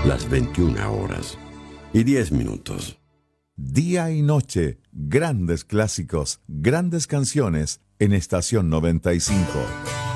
las 21:10. Día y noche, grandes clásicos, grandes canciones en Estación 95.